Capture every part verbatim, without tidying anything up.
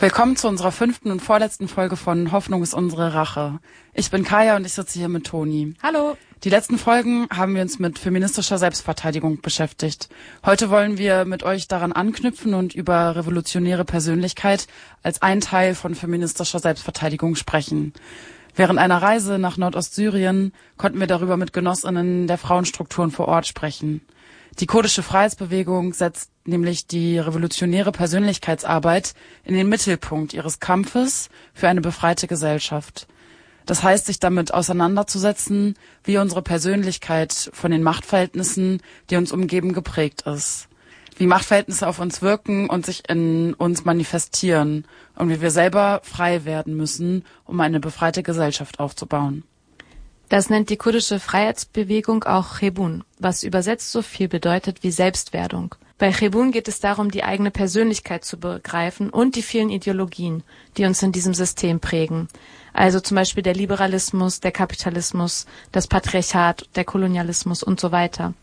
Willkommen zu unserer fünften und vorletzten Folge von Hoffnung ist unsere Rache. Ich bin Kaya und ich sitze hier mit Toni. Hallo. Die letzten Folgen haben wir uns mit feministischer Selbstverteidigung beschäftigt. Heute wollen wir mit euch daran anknüpfen und über revolutionäre Persönlichkeit als ein Teil von feministischer Selbstverteidigung sprechen. Während einer Reise nach Nordostsyrien konnten wir darüber mit Genossinnen der Frauenstrukturen vor Ort sprechen. Die kurdische Freiheitsbewegung setzt nämlich die revolutionäre Persönlichkeitsarbeit in den Mittelpunkt ihres Kampfes für eine befreite Gesellschaft. Das heißt, sich damit auseinanderzusetzen, wie unsere Persönlichkeit von den Machtverhältnissen, die uns umgeben, geprägt ist. Wie Machtverhältnisse auf uns wirken und sich in uns manifestieren und wie wir selber frei werden müssen, um eine befreite Gesellschaft aufzubauen. Das nennt die kurdische Freiheitsbewegung auch Chebun, was übersetzt so viel bedeutet wie Selbstwerdung. Bei Chebun geht es darum, die eigene Persönlichkeit zu begreifen und die vielen Ideologien, die uns in diesem System prägen. Also zum Beispiel der Liberalismus, der Kapitalismus, das Patriarchat, der Kolonialismus und so weiter.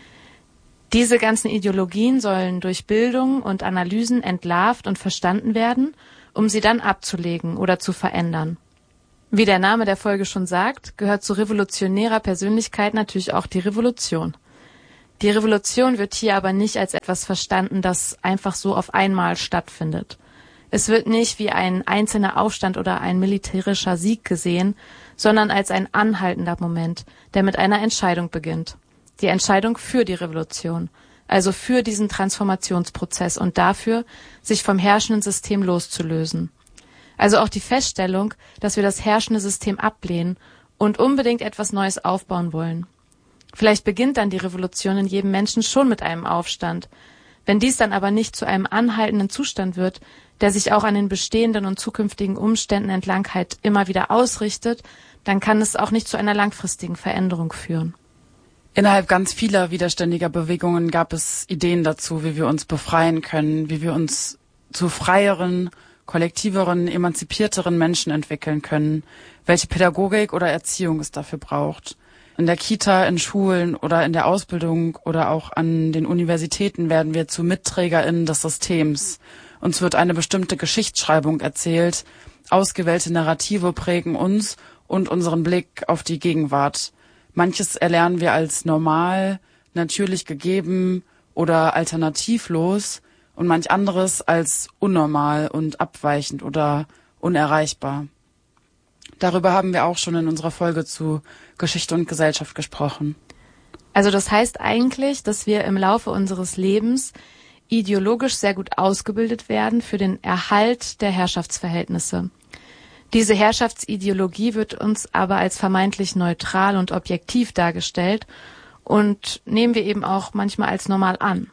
Diese ganzen Ideologien sollen durch Bildung und Analysen entlarvt und verstanden werden, um sie dann abzulegen oder zu verändern. Wie der Name der Folge schon sagt, gehört zu revolutionärer Persönlichkeit natürlich auch die Revolution. Die Revolution wird hier aber nicht als etwas verstanden, das einfach so auf einmal stattfindet. Es wird nicht wie ein einzelner Aufstand oder ein militärischer Sieg gesehen, sondern als ein anhaltender Moment, der mit einer Entscheidung beginnt. Die Entscheidung für die Revolution, also für diesen Transformationsprozess und dafür, sich vom herrschenden System loszulösen. Also auch die Feststellung, dass wir das herrschende System ablehnen und unbedingt etwas Neues aufbauen wollen. Vielleicht beginnt dann die Revolution in jedem Menschen schon mit einem Aufstand. Wenn dies dann aber nicht zu einem anhaltenden Zustand wird, der sich auch an den bestehenden und zukünftigen Umständen entlang halt immer wieder ausrichtet, dann kann es auch nicht zu einer langfristigen Veränderung führen. Innerhalb ganz vieler widerständiger Bewegungen gab es Ideen dazu, wie wir uns befreien können, wie wir uns zu freieren, kollektiveren, emanzipierteren Menschen entwickeln können, welche Pädagogik oder Erziehung es dafür braucht. In der Kita, in Schulen oder in der Ausbildung oder auch an den Universitäten werden wir zu MitträgerInnen des Systems. Uns wird eine bestimmte Geschichtsschreibung erzählt, ausgewählte Narrative prägen uns und unseren Blick auf die Gegenwart. Manches erlernen wir als normal, natürlich gegeben oder alternativlos, und manch anderes als unnormal und abweichend oder unerreichbar. Darüber haben wir auch schon in unserer Folge zu Geschichte und Gesellschaft gesprochen. Also das heißt eigentlich, dass wir im Laufe unseres Lebens ideologisch sehr gut ausgebildet werden für den Erhalt der Herrschaftsverhältnisse. Diese Herrschaftsideologie wird uns aber als vermeintlich neutral und objektiv dargestellt und nehmen wir eben auch manchmal als normal an.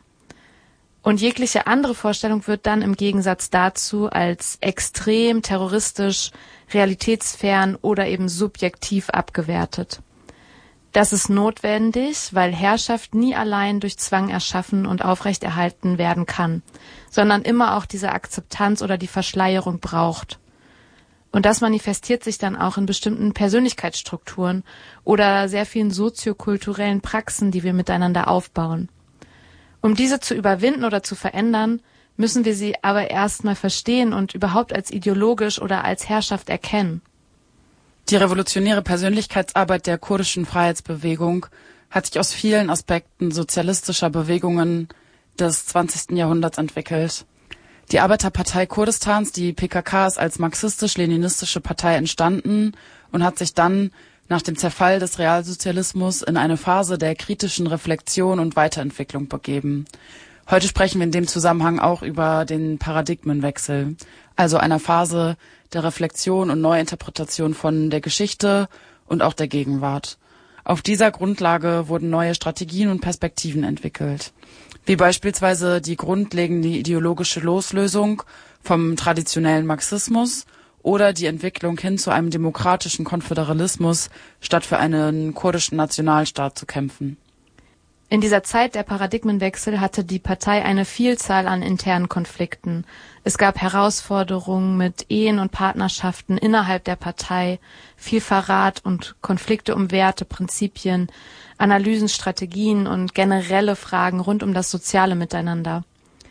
Und jegliche andere Vorstellung wird dann im Gegensatz dazu als extrem, terroristisch, realitätsfern oder eben subjektiv abgewertet. Das ist notwendig, weil Herrschaft nie allein durch Zwang erschaffen und aufrechterhalten werden kann, sondern immer auch diese Akzeptanz oder die Verschleierung braucht. Und das manifestiert sich dann auch in bestimmten Persönlichkeitsstrukturen oder sehr vielen soziokulturellen Praxen, die wir miteinander aufbauen. Um diese zu überwinden oder zu verändern, müssen wir sie aber erstmal verstehen und überhaupt als ideologisch oder als Herrschaft erkennen. Die revolutionäre Persönlichkeitsarbeit der kurdischen Freiheitsbewegung hat sich aus vielen Aspekten sozialistischer Bewegungen des zwanzigsten Jahrhunderts entwickelt. Die Arbeiterpartei Kurdistans, die P K K, ist als marxistisch-leninistische Partei entstanden und hat sich dann nach dem Zerfall des Realsozialismus in eine Phase der kritischen Reflexion und Weiterentwicklung begeben. Heute sprechen wir in dem Zusammenhang auch über den Paradigmenwechsel, also einer Phase der Reflexion und Neuinterpretation von der Geschichte und auch der Gegenwart. Auf dieser Grundlage wurden neue Strategien und Perspektiven entwickelt, wie beispielsweise die grundlegende ideologische Loslösung vom traditionellen Marxismus oder die Entwicklung hin zu einem demokratischen Konföderalismus, statt für einen kurdischen Nationalstaat zu kämpfen. In dieser Zeit der Paradigmenwechsel hatte die Partei eine Vielzahl an internen Konflikten. Es gab Herausforderungen mit Ehen und Partnerschaften innerhalb der Partei, viel Verrat und Konflikte um Werte, Prinzipien, Analysen, Strategien und generelle Fragen rund um das soziale Miteinander.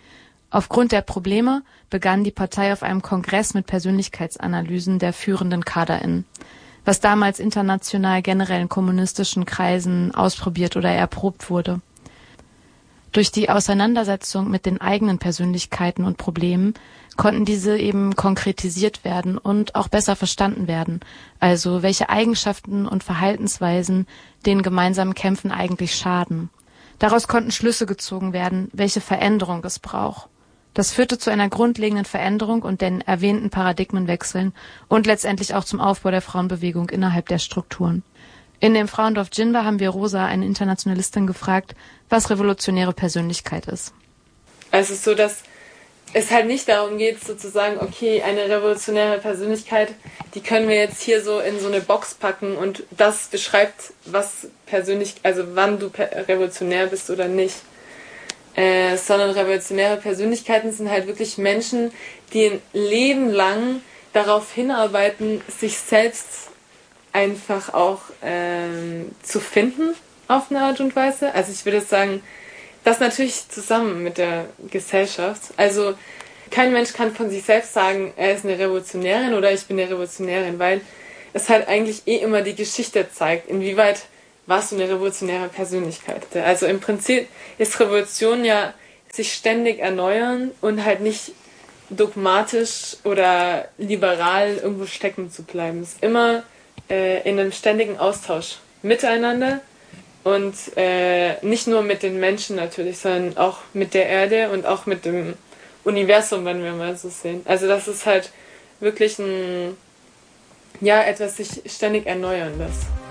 Aufgrund der Probleme begann die Partei auf einem Kongress mit Persönlichkeitsanalysen der führenden KaderInnen, was damals international generell in kommunistischen Kreisen ausprobiert oder erprobt wurde. Durch die Auseinandersetzung mit den eigenen Persönlichkeiten und Problemen konnten diese eben konkretisiert werden und auch besser verstanden werden, also welche Eigenschaften und Verhaltensweisen den gemeinsamen Kämpfen eigentlich schaden. Daraus konnten Schlüsse gezogen werden, welche Veränderung es braucht. Das führte zu einer grundlegenden Veränderung und den erwähnten Paradigmenwechseln und letztendlich auch zum Aufbau der Frauenbewegung innerhalb der Strukturen. In dem Frauendorf Dschinwa haben wir Rosa, eine Internationalistin, gefragt, was revolutionäre Persönlichkeit ist. Also es ist so, dass es halt nicht darum geht, sozusagen, okay, eine revolutionäre Persönlichkeit, die können wir jetzt hier so in so eine Box packen und das beschreibt, was persönlich, also wann du revolutionär bist oder nicht. Äh, sondern revolutionäre Persönlichkeiten sind halt wirklich Menschen, die ein Leben lang darauf hinarbeiten, sich selbst einfach auch ähm, zu finden auf eine Art und Weise. Also ich würde sagen, das natürlich zusammen mit der Gesellschaft. Also kein Mensch kann von sich selbst sagen, er ist eine Revolutionärin oder ich bin eine Revolutionärin, weil es halt eigentlich eh immer die Geschichte zeigt, inwieweit warst du eine revolutionäre Persönlichkeit. Also im Prinzip ist Revolution ja sich ständig erneuern und halt nicht dogmatisch oder liberal irgendwo stecken zu bleiben. Es ist immer äh, in einem ständigen Austausch miteinander und äh, nicht nur mit den Menschen natürlich, sondern auch mit der Erde und auch mit dem Universum, wenn wir mal so sehen. Also das ist halt wirklich ein, ja, etwas sich ständig erneuerndes.